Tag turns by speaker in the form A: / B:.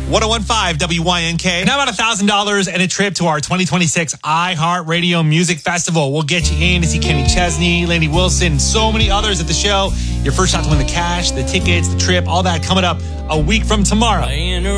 A: 1015 WYNK.
B: Now about $1,000 and a trip to our 2026 iHeartRadio Music Festival. We'll get you in to see Kenny Chesney, Lainey Wilson, and so many others at the show. Your first shot to win the cash, the tickets, the trip, all that coming up a week from tomorrow.